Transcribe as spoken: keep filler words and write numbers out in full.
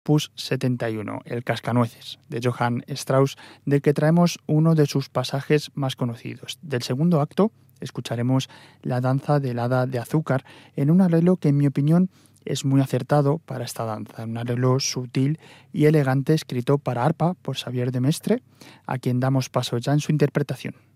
Opus setenta y uno, El Cascanueces, de Johann Strauss, del que traemos uno de sus pasajes más conocidos. Del segundo acto escucharemos la danza del hada de azúcar en un arreglo que, en mi opinión, es muy acertado para esta danza, un arreglo sutil y elegante escrito para arpa por Xavier de Mestre, a quien damos paso ya en su interpretación.